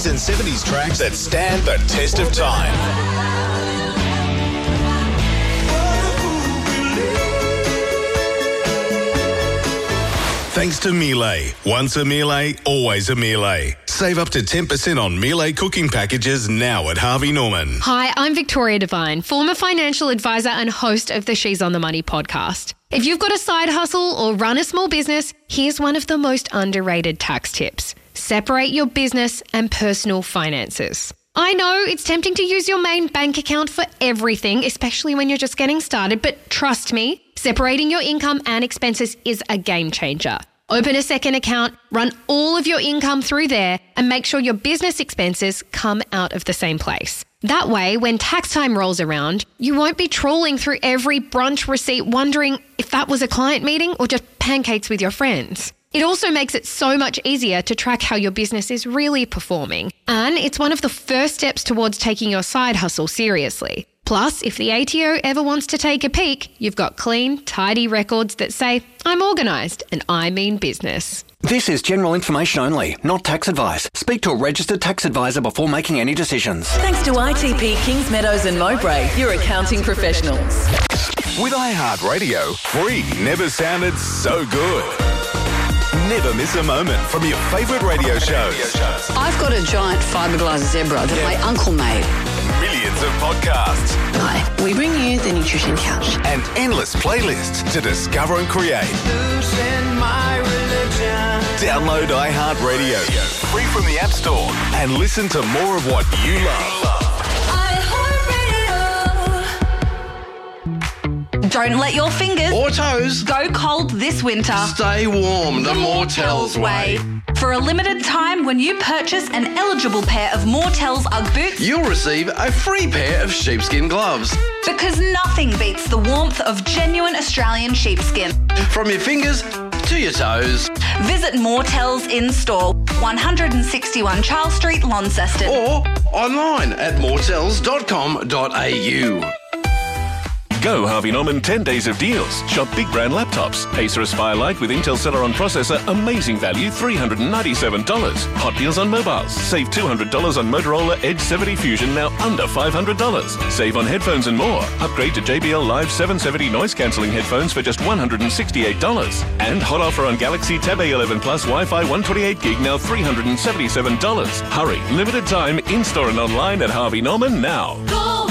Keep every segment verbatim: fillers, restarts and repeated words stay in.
And seventies tracks that stand the test of time. Thanks to Miele. Once a Miele, always a Miele. Save up to ten percent on Miele cooking packages now at Harvey Norman. Hi, I'm Victoria Devine, former financial advisor and host of the She's on the Money podcast. If you've got a side hustle or run a small business, here's one of the most underrated tax tips. Separate your business and personal finances. I know it's tempting to use your main bank account for everything, especially when you're just getting started, but trust me, separating your income and expenses is a game changer. Open a second account, run all of your income through there, and make sure your business expenses come out of the same place. That way, when tax time rolls around, you won't be trawling through every brunch receipt wondering if that was a client meeting or just pancakes with your friends. It also makes it so much easier to track how your business is really performing. And it's one of the first steps towards taking your side hustle seriously. Plus, if the A T O ever wants to take a peek, you've got clean, tidy records that say, I'm organised and I mean business. This is general information only, not tax advice. Speak to a registered tax advisor before making any decisions. Thanks to I T P Kings Meadows and Mowbray, your accounting professionals. With iHeartRadio, free never sounded so good. Never miss a moment from your favourite radio shows. I've got a giant fiberglass zebra that my uncle made. Millions of podcasts. Hi, we bring you the Nutrition Couch. And endless playlists to discover and create. Download iHeartRadio, free from the App Store, and listen to more of what you love. Don't let your fingers or toes go cold this winter. Stay warm the Mortels way. For a limited time, when you purchase an eligible pair of Mortels Ugg boots, you'll receive a free pair of sheepskin gloves. Because nothing beats the warmth of genuine Australian sheepskin. From your fingers to your toes. Visit Mortels in store, one sixty-one Charles Street, Launceston. Or online at mortels dot com dot a u. Go Harvey Norman ten days of deals. Shop big brand laptops. Acer Aspire Lite with Intel Celeron processor, amazing value, three hundred ninety-seven dollars. Hot deals on mobiles. Save two hundred dollars on Motorola Edge seventy Fusion, now under five hundred dollars. Save on headphones and more. Upgrade to J B L Live seven seventy noise cancelling headphones for just one hundred sixty-eight dollars. And hot offer on Galaxy Tab A eleven Plus Wi-Fi one twenty-eight gig, now three hundred seventy-seven dollars. Hurry, limited time, in-store and online at Harvey Norman now. Go!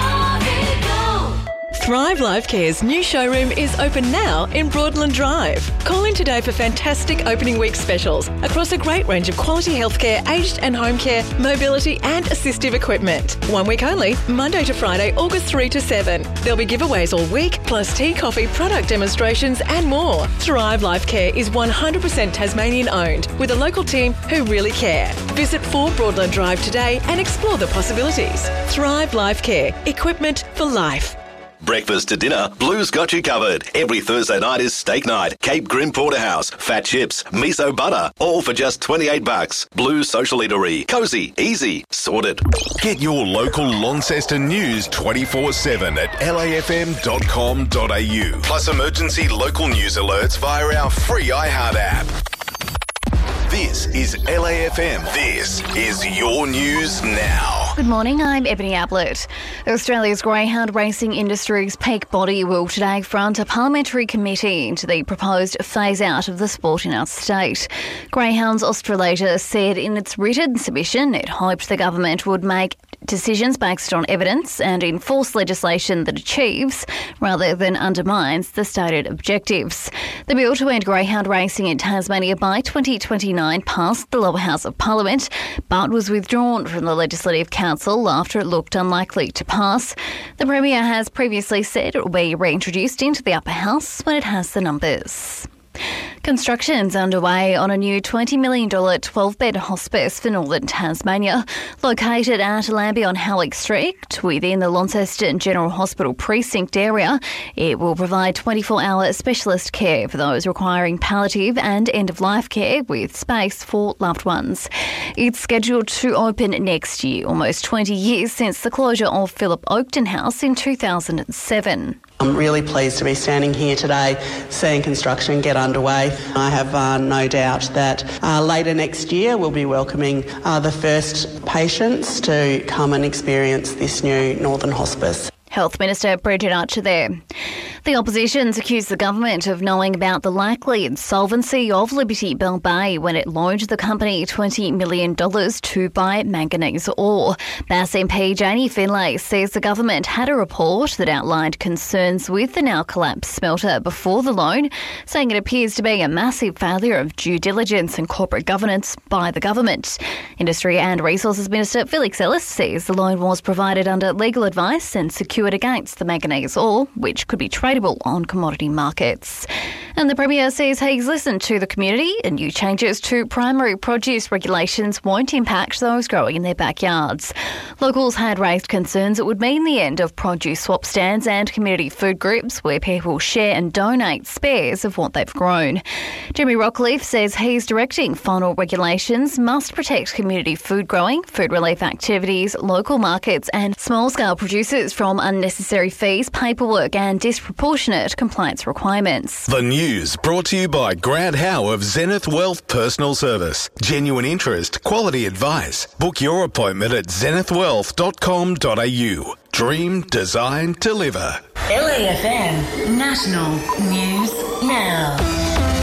Thrive Life Care's new showroom is open now in Broadland Drive. Call in today for fantastic opening week specials across a great range of quality healthcare, aged and home care, mobility and assistive equipment. One week only, Monday to Friday, August third to seventh. There'll be giveaways all week, plus tea, coffee, product demonstrations and more. Thrive Life Care is one hundred percent Tasmanian owned with a local team who really care. Visit four Broadland Drive today and explore the possibilities. Thrive Life Care, equipment for life. Breakfast to dinner, Blue's got you covered. Every Thursday night is steak night. Cape Grim Porterhouse, fat chips, miso butter, all for just twenty-eight bucks. Blue's Social Eatery. Cozy, easy, sorted. Get your local Launceston news twenty-four seven at l a f m dot com dot a u. Plus emergency local news alerts via our free iHeart app. This is L A F M. This is your news now. Good morning, I'm Ebony Ablett. Australia's greyhound racing industry's peak body will today front a parliamentary committee into the proposed phase-out of the sport in our state. Greyhounds Australasia said in its written submission it hoped the government would make decisions based on evidence and enforce legislation that achieves, rather than undermines, the stated objectives. The bill to end greyhound racing in Tasmania by twenty twenty-nine passed the lower house of Parliament, but was withdrawn from the Legislative Council after it looked unlikely to pass. The Premier has previously said it will be reintroduced into the upper house when it has the numbers. Construction's underway on a new twenty million dollars twelve-bed hospice for northern Tasmania, located at Lambie on Halleck Street within the Launceston General Hospital precinct area. It will provide twenty-four hour specialist care for those requiring palliative and end-of-life care with space for loved ones. It's scheduled to open next year, almost twenty years since the closure of Philip Oakton House in two thousand seven. I'm really pleased to be standing here today, seeing construction get underway. I have uh, no doubt that uh, later next year we'll be welcoming uh, the first patients to come and experience this new Northern Hospice. Health Minister Bridget Archer there. The opposition's accused the government of knowing about the likely insolvency of Liberty Bell Bay when it loaned the company twenty million dollars to buy manganese ore. Bass M P Janie Finlay says the government had a report that outlined concerns with the now collapsed smelter before the loan, saying it appears to be a massive failure of due diligence and corporate governance by the government. Industry and Resources Minister Felix Ellis says the loan was provided under legal advice and secured against the manganese ore, which could be tradable on commodity markets. And the Premier says he's listened to the community and new changes to primary produce regulations won't impact those growing in their backyards. Locals had raised concerns it would mean the end of produce swap stands and community food groups where people share and donate spares of what they've grown. Jeremy Rockcliffe says he's directing final regulations must protect community food growing, food relief activities, local markets and small-scale producers from unnecessary fees, paperwork and disproportionate compliance requirements. The news brought to you by Grant Howe of Zenith Wealth Personal Service. Genuine interest, quality advice. Book your appointment at zenith wealth dot com dot a u. Dream, design, deliver. L A F M National News Now.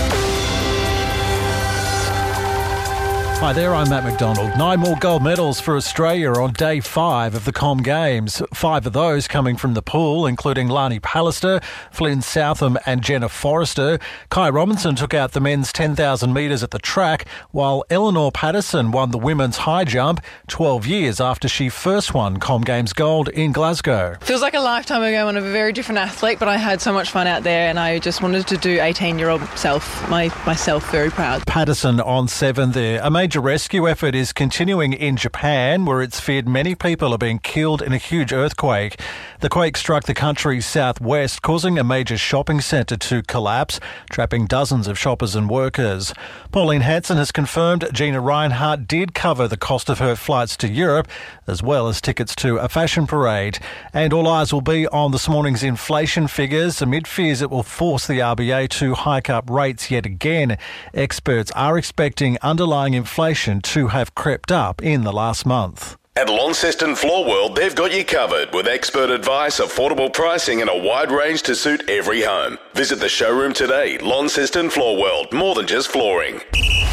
Hi there, I'm Matt McDonald. Nine more gold medals for Australia on day five of the Com Games. Five of those coming from the pool, including Lani Pallister, Flynn Southam and Jenna Forrester. Kai Robinson took out the men's ten thousand metres at the track, while Eleanor Patterson won the women's high jump twelve years after she first won Com Games gold in Glasgow. Feels like a lifetime ago. I'm a very different athlete, but I had so much fun out there and I just wanted to do eighteen-year-old self, my, myself very proud. Patterson on seven there. A major rescue effort is continuing in Japan, where it's feared many people are being killed in a huge earthquake. The quake struck the country's southwest, causing a major shopping centre to collapse, trapping dozens of shoppers and workers. Pauline Hanson has confirmed Gina Reinhart did cover the cost of her flights to Europe, as well as tickets to a fashion parade. And all eyes will be on this morning's inflation figures, amid fears it will force the R B A to hike up rates yet again. Experts are expecting underlying inflation to have crept up in the last month. At Launceston Floor World, they've got you covered with expert advice, affordable pricing and a wide range to suit every home. Visit the showroom today. Launceston Floor World, more than just flooring.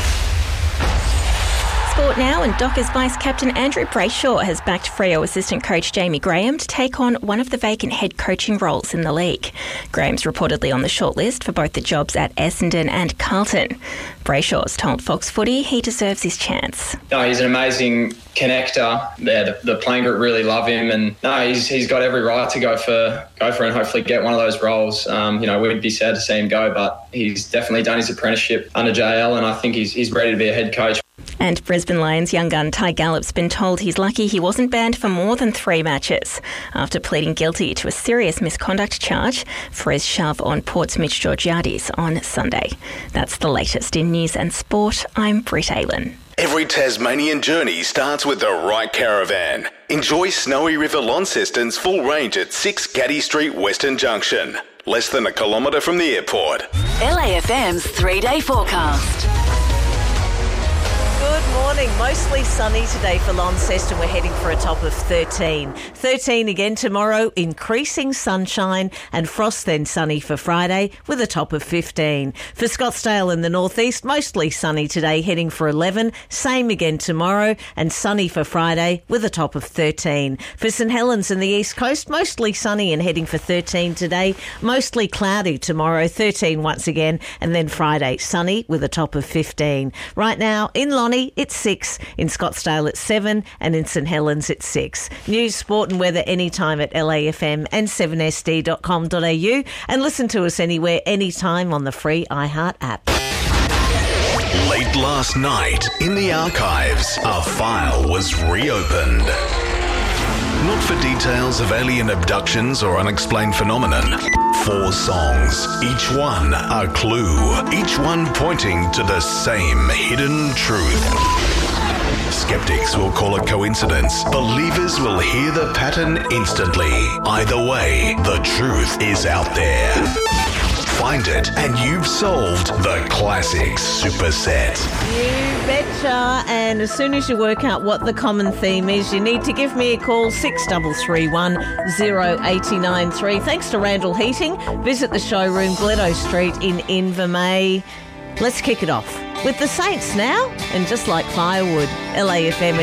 Sport now, and Dockers Vice-Captain Andrew Brayshaw has backed Freo assistant coach Jamie Graham to take on one of the vacant head coaching roles in the league. Graham's reportedly on the shortlist for both the jobs at Essendon and Carlton. Brayshaw's told Fox Footy he deserves his chance. No, he's an amazing connector. Yeah, the, the playing group really love him, and no, he's he's got every right to go for go for and hopefully get one of those roles. Um, you know, we'd be sad to see him go, but he's definitely done his apprenticeship under J L, and I think he's he's ready to be a head coach. And Brisbane Lions young gun Ty Gallop's been told he's lucky he wasn't banned for more than three matches after pleading guilty to a serious misconduct charge for his shove on Port's Mitch Georgiades on Sunday. That's the latest in news and sport. I'm Britt Aylen. Every Tasmanian journey starts with the right caravan. Enjoy Snowy River Launceston's full range at six Gaddy Street, Western Junction. Less than a kilometre from the airport. L A F M's three-day forecast. Good morning. Mostly sunny today for Launceston. We're heading for a top of thirteen. thirteen again tomorrow, increasing sunshine and frost, then sunny for Friday with a top of fifteen. For Scottsdale in the northeast, mostly sunny today, heading for eleven. Same again tomorrow and sunny for Friday with a top of thirteen. For St Helens in the east coast, mostly sunny and heading for thirteen today. Mostly cloudy tomorrow, thirteen once again, and then Friday sunny with a top of fifteen. Right now in Lonnie, it's six, in Scottsdale it's seven, and in St Helens it's six. News, sport and weather anytime at L A F M and seven S D dot com dot a u, and listen to us anywhere, anytime on the free iHeart app. Late last night, in the archives, a file was reopened. Not for details of alien abductions or unexplained phenomenon. Four songs, each one a clue, each one pointing to the same hidden truth. Skeptics will call it coincidence. Believers will hear the pattern instantly. Either way, the truth is out there. Find it and you've solved the classic superset. You betcha. And as soon as you work out what the common theme is, you need to give me a call, six three three one, zero eight nine three. Thanks to Randall Heating. Visit the showroom, Gledo Street in Invermay. Let's kick it off with the Saints now. And just like firewood, L A F M